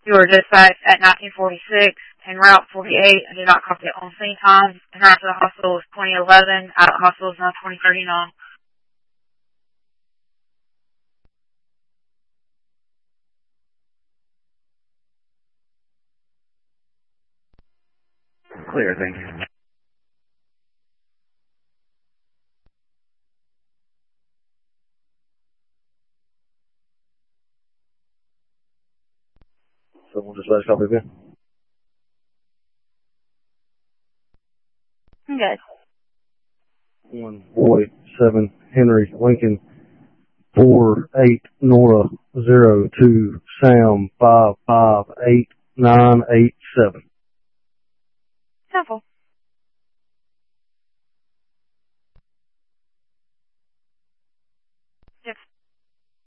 You were dispatched at 1946 en route 48. I did not copy it on scene time. En route to the hospital is 2011. Out of the hospital is now 2039. Clear, thank you. Someone just last copy again. Okay. 147 Henry Lincoln 48 Nora 02 Sam 558 987. Simple.